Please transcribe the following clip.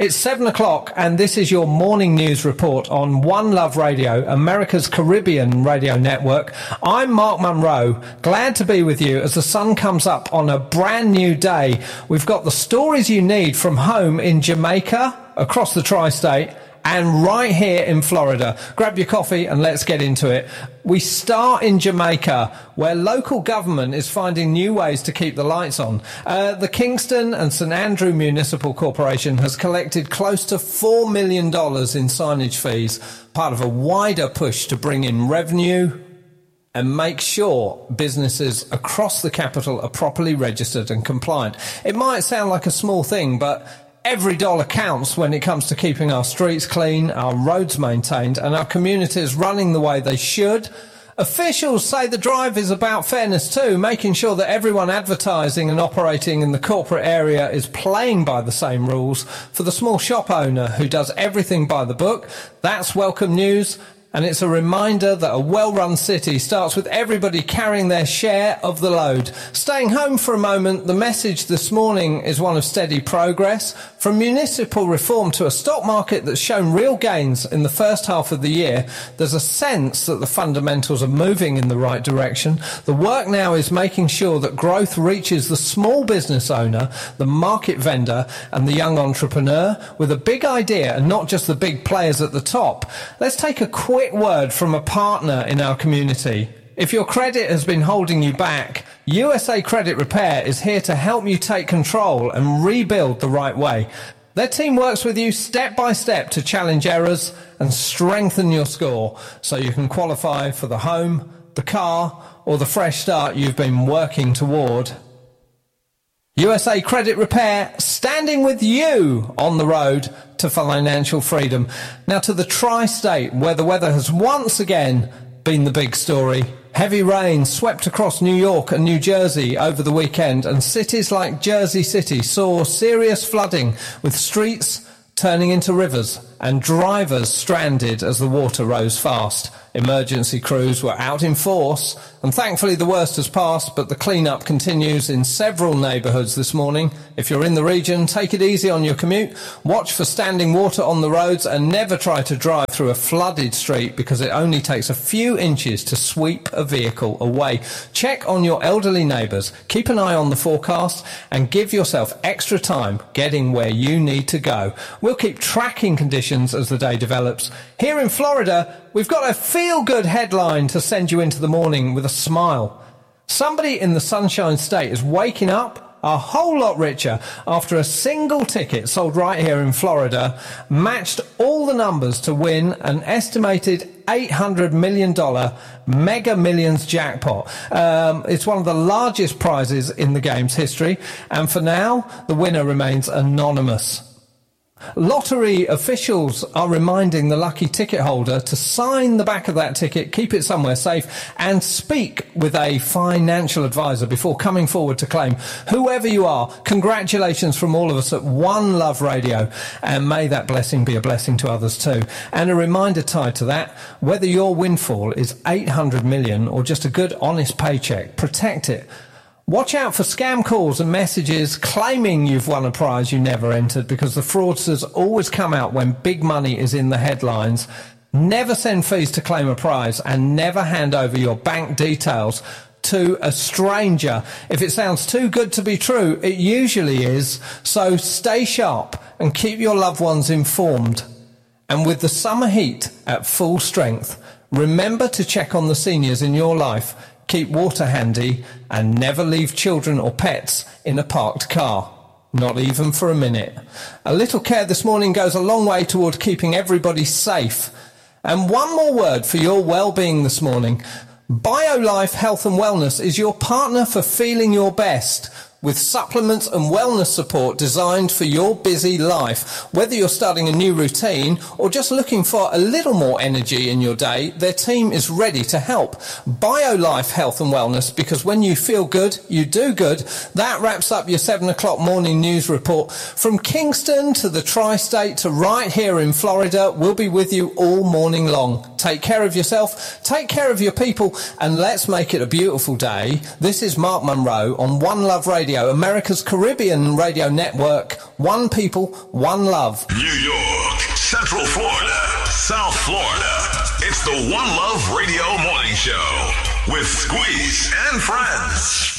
It's 7 o'clock and this is your morning news report on One Love Radio, America's Caribbean radio network. I'm Mark Munro, glad to be with you as the sun comes up on a brand new day. We've got the stories you need from home in Jamaica, across the tri-state, and right here in Florida. Grab your coffee and let's get into it. We start in Jamaica, where local government is finding new ways to keep the lights on. The Kingston and St Andrew Municipal Corporation has collected close to $4 million in signage fees, part of a wider push to bring in revenue and make sure businesses across the capital are properly registered and compliant. It might sound like a small thing, but every dollar counts when it comes to keeping our streets clean, our roads maintained, and our communities running the way they should. Officials say the drive is about fairness too, making sure that everyone advertising and operating in the corporate area is playing by the same rules. For the small shop owner who does everything by the book, that's welcome news. And it's a reminder that a well-run city starts with everybody carrying their share of the load. Staying home for a moment, the message this morning is one of steady progress. From municipal reform to a stock market that's shown real gains in the first half of the year, there's a sense that the fundamentals are moving in the right direction. The work now is making sure that growth reaches the small business owner, the market vendor, and the young entrepreneur with a big idea and not just the big players at the top. Let's take a quick word from a partner in our community. If your credit has been holding you back, USA Credit Repair is here to help you take control and rebuild the right way. Their team works with you step by step to challenge errors and strengthen your score so you can qualify for the home, the car, or the fresh start you've been working toward. USA Credit Repair, standing with you on the road to financial freedom. Now to the tri-state, where the weather has once again been the big story. Heavy rain swept across New York and New Jersey over the weekend, and cities like Jersey City saw serious flooding, with streets turning into rivers and drivers stranded as the water rose fast. Emergency crews were out in force, and thankfully the worst has passed, but the clean-up continues in several neighbourhoods this morning. If you're in the region, take it easy on your commute. Watch for standing water on the roads and never try to drive through a flooded street because it only takes a few inches to sweep a vehicle away. Check on your elderly neighbours, keep an eye on the forecast, and give yourself extra time getting where you need to go. We'll keep tracking conditions as the day develops. Here in Florida, we've got a feel-good headline to send you into the morning with a smile. Somebody in the Sunshine State is waking up a whole lot richer after a single ticket sold right here in Florida matched all the numbers to win an estimated $800 million Mega Millions jackpot. It's one of the largest prizes in the game's history, and for now, the winner remains anonymous. Lottery officials are reminding the lucky ticket holder to sign the back of that ticket, keep it somewhere safe, and speak with a financial advisor before coming forward to claim. Whoever you are, congratulations from all of us at One Love Radio, and may that blessing be a blessing to others too. And a reminder tied to that, whether your windfall is 800 million or just a good honest paycheck, protect it. Watch out for scam calls and messages claiming you've won a prize you never entered, because the fraudsters always come out when big money is in the headlines. Never send fees to claim a prize, and never hand over your bank details to a stranger. If it sounds too good to be true, it usually is. So stay sharp and keep your loved ones informed. And with the summer heat at full strength, remember to check on the seniors in your life. Keep water handy and never leave children or pets in a parked car, not even for a minute. A little care this morning goes a long way toward keeping everybody safe. And one more word for your well-being this morning. BioLife Health and Wellness is your partner for feeling your best, with supplements and wellness support designed for your busy life. Whether you're starting a new routine or just looking for a little more energy in your day, their team is ready to help. BioLife Health and Wellness, because when you feel good, you do good. That wraps up your 7 o'clock morning news report. From Kingston to the tri-state to right here in Florida, we'll be with you all morning long. take care of yourself, take care of your people, and let's make it a beautiful day. This is Mark Monroe on One Love Radio, America's Caribbean radio network. One people, one love. New York, Central Florida, South Florida. It's the One Love Radio Morning Show with Squeeze and Friends.